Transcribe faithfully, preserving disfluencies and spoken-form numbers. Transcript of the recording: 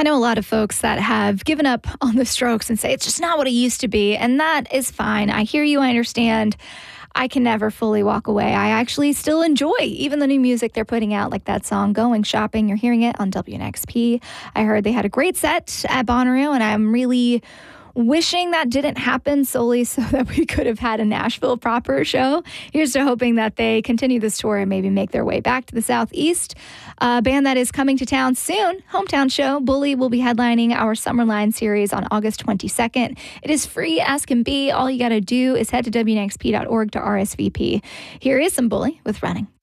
I know a lot of folks that have given up on the Strokes and say it's just not what it used to be, and that is fine. I hear you, I understand. I can never fully walk away. I actually still enjoy even the new music they're putting out, like that song Going Shopping. You're hearing it on W N X P. I heard they had a great set at Bonnaroo, and I'm really wishing that didn't happen solely so that we could have had a Nashville proper show. Here's to hoping that they continue this tour and maybe make their way back to the Southeast. A band that is coming to town soon, hometown show, Bully will be headlining our Summerline series on August twenty-second. It is free as can be. All you got to do is head to W N X P dot org to R S V P. Here is some Bully with Running.